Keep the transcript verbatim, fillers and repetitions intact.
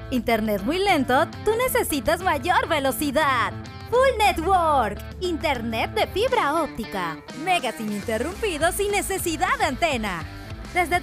Internet muy lento, tú necesitas mayor velocidad. Full Network, Internet de fibra óptica. Megas ininterrumpidos sin necesidad de antena. Desde